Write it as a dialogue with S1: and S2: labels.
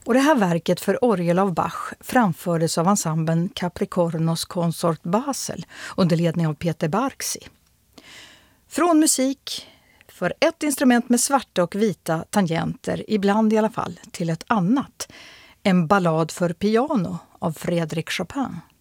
S1: Och det här verket för orgel av Bach framfördes av ensemblen Capricornos Consort Basel under ledning av Peter Barksi. Från musik för ett instrument med svarta och vita tangenter, ibland i alla fall, till ett annat. En ballad för piano av Frédéric Chopin.